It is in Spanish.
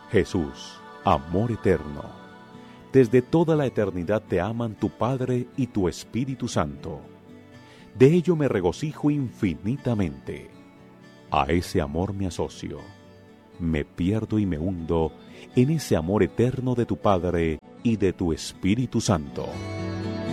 Jesús, amor eterno. Desde toda la eternidad te aman tu Padre y tu Espíritu Santo. De ello me regocijo infinitamente. A ese amor me asocio. Me pierdo y me hundo en ese amor eterno de tu Padre y de tu Espíritu Santo.